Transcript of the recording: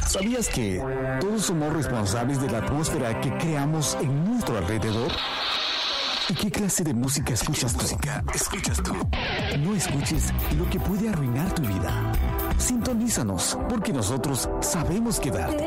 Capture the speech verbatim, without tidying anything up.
¿Sabías que todos somos responsables de la atmósfera que creamos en nuestro alrededor? ¿Y qué clase de música escuchas tú? música escuchas tú? No escuches lo que puede arruinar tu vida. Sintonízanos, porque nosotros sabemos quedarte.